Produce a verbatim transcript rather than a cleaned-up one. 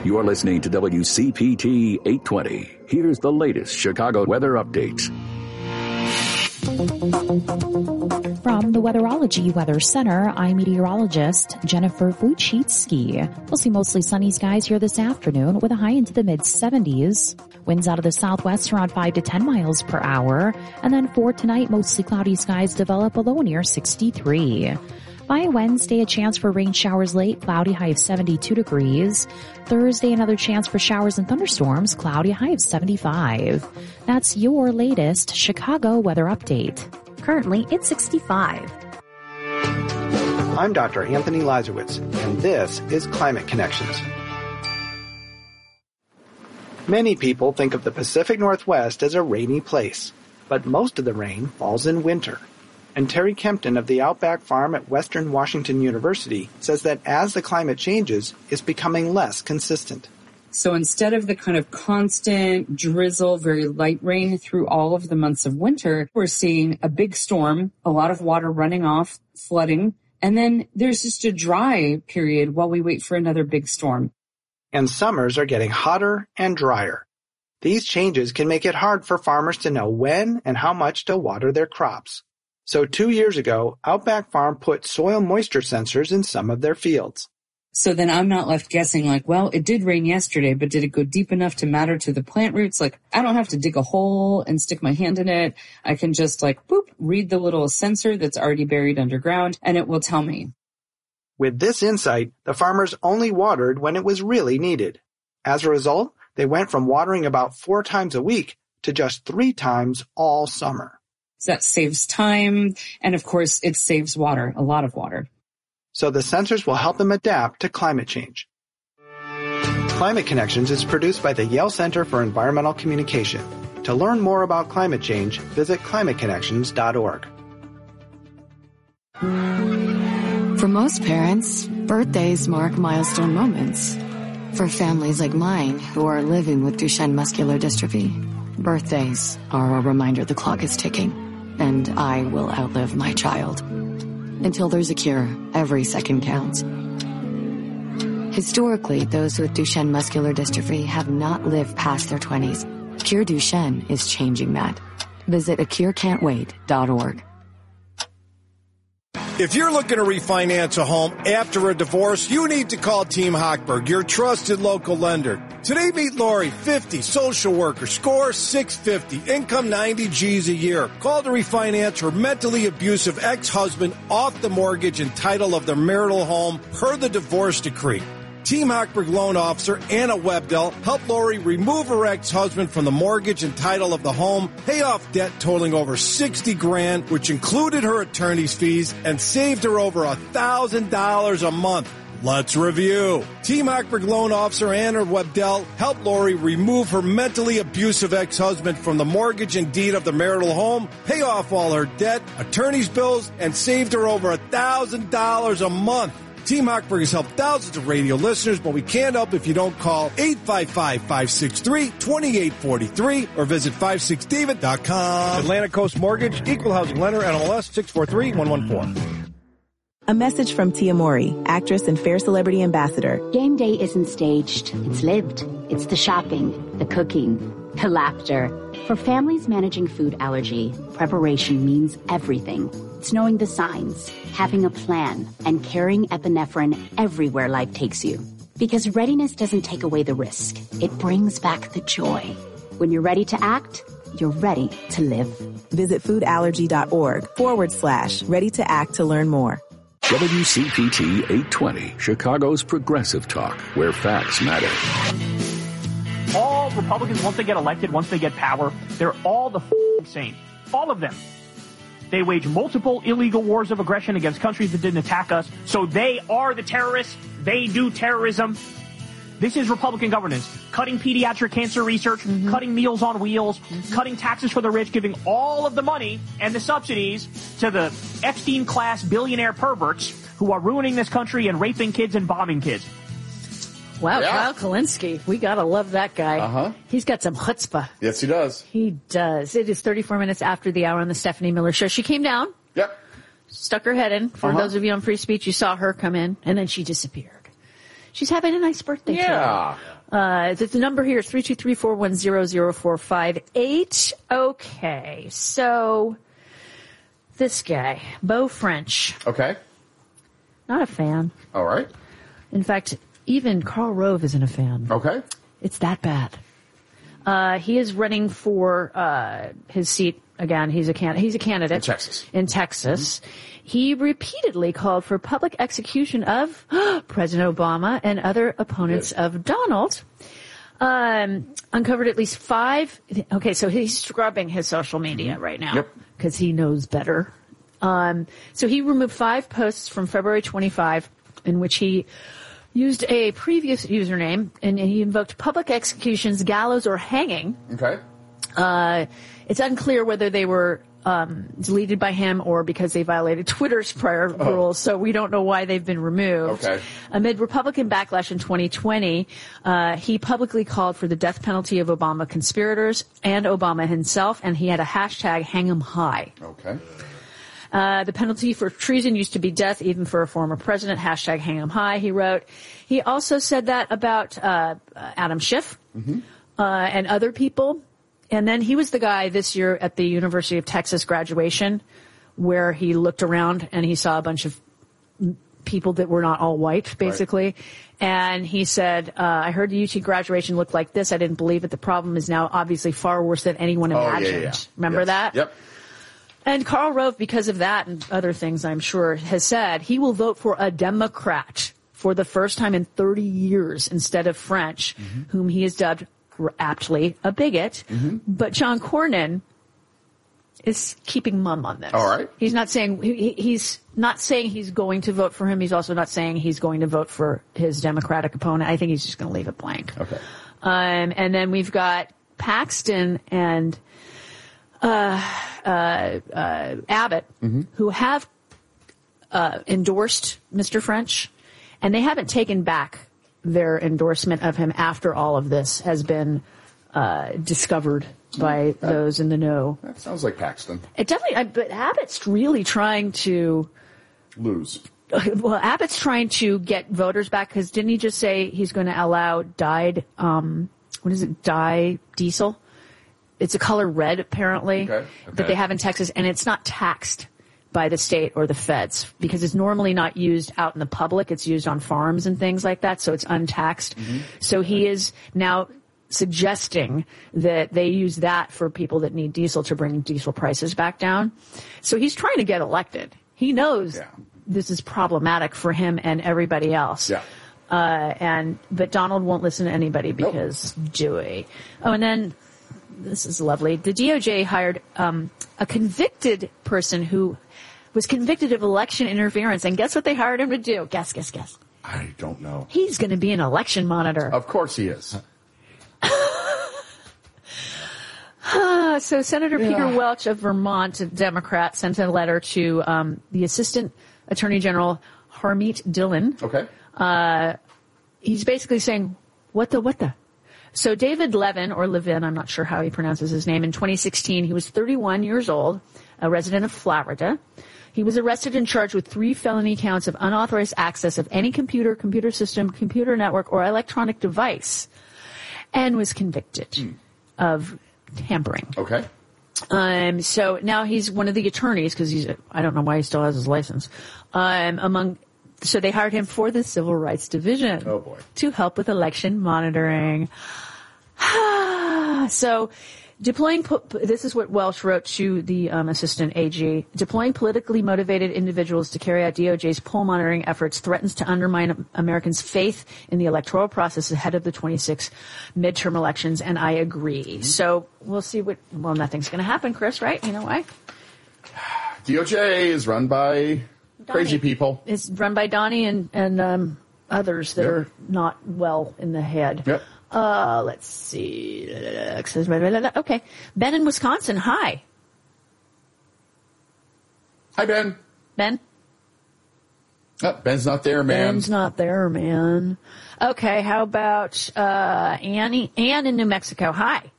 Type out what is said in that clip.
You're listening to W C P T eight twenty. Here's the latest Chicago weather updates. From the Weatherology Weather Center, I'm meteorologist Jennifer Wojcicki. We'll see mostly sunny skies here this afternoon with a high into the mid seventies. Winds out of the southwest around five to ten miles per hour. And then for tonight, mostly cloudy skies develop a low near sixty-three. By Wednesday, a chance for rain showers late, cloudy high of seventy-two degrees. Thursday, another chance for showers and thunderstorms, cloudy high of seventy-five. That's your latest Chicago weather update. Currently, it's sixty-five. I'm Doctor Anthony Lazarowitz, and this is Climate Connections. Many people think of the Pacific Northwest as a rainy place, but most of the rain falls in winter. And Terry Kempton of the Outback Farm at Western Washington University says that as the climate changes, it's becoming less consistent. So instead of the kind of constant drizzle, very light rain through all of the months of winter, we're seeing a big storm, a lot of water running off, flooding, and then there's just a dry period while we wait for another big storm. And summers are getting hotter and drier. These changes can make it hard for farmers to know when and how much to water their crops. So two years ago, Outback Farm put soil moisture sensors in some of their fields. So then I'm not left guessing like, well, it did rain yesterday, but did it go deep enough to matter to the plant roots? Like, I don't have to dig a hole and stick my hand in it. I can just like, boop, read the little sensor that's already buried underground, and it will tell me. With this insight, the farmers only watered when it was really needed. As a result, they went from watering about four times a week to just three times all summer. So that saves time, and of course, it saves water, a lot of water. So the sensors will help them adapt to climate change. Climate Connections is produced by the Yale Center for Environmental Communication. To learn more about climate change, visit climate connections dot org. For most parents, birthdays mark milestone moments. For families like mine who are living with Duchenne muscular dystrophy, birthdays are a reminder the clock is ticking. And I will outlive my child. Until there's a cure, every second counts. Historically, those with Duchenne muscular dystrophy have not lived past their twenties. Cure Duchenne is changing that. Visit a cure can't wait dot org. If you're looking to refinance a home after a divorce, you need to call Team Hochberg, your trusted local lender. Today, meet Lori, fifty, social worker, score six fifty, income ninety G's a year. Call to refinance her mentally abusive ex-husband off the mortgage and title of their marital home per the divorce decree. Team Hochberg loan officer Anna Webdell helped Lori remove her ex-husband from the mortgage and title of the home, pay off debt totaling over sixty grand, which included her attorney's fees, and saved her over one thousand dollars a month. Let's review. Team Hochberg loan officer Anna Webdell helped Lori remove her mentally abusive ex-husband from the mortgage and deed of the marital home, pay off all her debt, attorney's bills, and saved her over one thousand dollars a month. Team Hochberg has helped thousands of radio listeners, but we can't help if you don't call eight five five, five six three, two eight four three or visit five six david dot com. Atlantic Coast Mortgage, Equal Housing Lender, N M L S six four three one one four. A message from Tia Mori, actress and Fair Celebrity Ambassador. Game day isn't staged. It's lived. It's the shopping, the cooking, the laughter. For families managing food allergy, preparation means everything. It's knowing the signs, having a plan, and carrying epinephrine everywhere life takes you. Because readiness doesn't take away the risk. It brings back the joy. When you're ready to act, you're ready to live. Visit foodallergy.org forward slash ready to act to learn more. W C P T eight twenty, Chicago's progressive talk, where facts matter. All Republicans, once they get elected, once they get power, they're all the f***ing same. All of them. They wage multiple illegal wars of aggression against countries that didn't attack us, so they are the terrorists. They do terrorism. This is Republican governance. Cutting pediatric cancer research, mm-hmm. cutting Meals on Wheels, mm-hmm. cutting taxes for the rich, giving all of the money and the subsidies to the Epstein-class billionaire perverts who are ruining this country and raping kids and bombing kids. Wow, yeah. Kyle Kulinski. We gotta love that guy. Uh-huh. He's got some chutzpah. Yes, he does. He does. It is thirty-four minutes after the hour on the Stephanie Miller Show. She came down. Yep. Stuck her head in. For uh-huh. those of you on Free Speech, you saw her come in, and then she disappeared. She's having a nice birthday. Yeah. Uh, the, the number here is three two three, four one zero, zero four five eight. Okay, so this guy, Beau French. Okay. Not a fan. All right. In fact, even Karl Rove isn't a fan. Okay. It's that bad. Uh, he is running for uh, his seat again. He's a can- He's a candidate in Texas. In Texas, mm-hmm. He repeatedly called for public execution of President Obama and other opponents Good. of Donald. Um, uncovered at least five. Okay, so he's scrubbing his social media mm-hmm. right now because yep. he knows better. Um, so he removed five posts from February twenty-fifth in which he used a previous username, and he invoked public executions, gallows, or hanging. Okay. Uh, it's unclear whether they were um, deleted by him or because they violated Twitter's prior oh. rules, so we don't know why they've been removed. Okay. Amid Republican backlash in twenty twenty, uh, he publicly called for the death penalty of Obama conspirators and Obama himself, and he had a hashtag hang 'em high. Okay. Uh, the penalty for treason used to be death, even for a former president. Hashtag hang 'em high, he wrote. He also said that about uh, Adam Schiff mm-hmm. uh, and other people. And then he was the guy this year at the University of Texas graduation where he looked around and he saw a bunch of people that were not all white, basically. Right. And he said, uh, I heard the U T graduation looked like this. I didn't believe it. The problem is now obviously far worse than anyone imagined. Oh, yeah, yeah. Remember yes. that? Yep. And Karl Rove, because of that and other things, I'm sure, has said he will vote for a Democrat for the first time in thirty years instead of French, mm-hmm. whom he has dubbed aptly a bigot. Mm-hmm. But John Cornyn is keeping mum on this. All right. He's not saying he, he's not saying he's going to vote for him. He's also not saying he's going to vote for his Democratic opponent. I think he's just going to leave it blank. Okay. Um, and then we've got Paxton and Uh, uh, uh, Abbott, mm-hmm. who have uh, endorsed Mister French, and they haven't taken back their endorsement of him after all of this has been uh, discovered by that, those in the know. That sounds like Paxton. It definitely, I, but Abbott's really trying to lose. Well, Abbott's trying to get voters back because didn't he just say he's going to allow dyed, um, what is it, dye diesel? It's a color red, apparently, okay, okay. that they have in Texas, and it's not taxed by the state or the feds because it's normally not used out in the public. It's used on farms and things like that, so it's untaxed. Mm-hmm. So he is now suggesting that they use that for people that need diesel to bring diesel prices back down. So he's trying to get elected. He knows yeah. this is problematic for him and everybody else. Yeah. Uh, and but Donald won't listen to anybody because nope. Dewey. Oh, and then this is lovely. The D O J hired um, a convicted person who was convicted of election interference, and guess what they hired him to do? Guess, guess, guess. I don't know. He's going to be an election monitor. Of course he is. uh, so Senator yeah. Peter Welch of Vermont, a Democrat, sent a letter to um, the Assistant Attorney General Harmeet Dillon. Okay. Uh, he's basically saying, what the, what the? So David Levin, or Levin, I'm not sure how he pronounces his name, in twenty sixteen, he was thirty-one years old, a resident of Florida. He was arrested and charged with three felony counts of unauthorized access of any computer, computer system, computer network, or electronic device, and was convicted mm. of tampering. Okay. Um, so now he's one of the attorneys, because he's, I don't know why he still has his license, um, among... So they hired him for the Civil Rights Division. Oh, boy. To help with election monitoring. So deploying, this is what Welch wrote to the um, assistant A G. Deploying politically motivated individuals to carry out D O J's poll monitoring efforts threatens to undermine Americans' faith in the electoral process ahead of the twenty-six midterm elections, and I agree. Mm-hmm. So we'll see what, well, nothing's going to happen, Chris, right? You know why? D O J is run by Donnie. Crazy people. It's run by Donnie and, and um, others that yep. are not well in the head. Yep. Uh, let's see. Okay. Ben in Wisconsin. Hi. Hi, Ben. Ben? Oh, Ben's not there, man. Ben's not there, man. Okay. How about uh, Annie? Ann in New Mexico. Hi.